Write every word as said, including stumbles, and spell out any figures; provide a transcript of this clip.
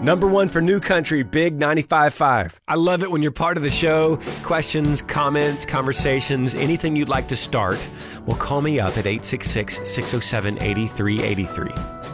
Number one for New Country, Big ninety-five point five. I love it when you're part of the show. Questions, comments, conversations, anything you'd like to start. Well, call me up at eight six six, six oh seven, eight three eight three.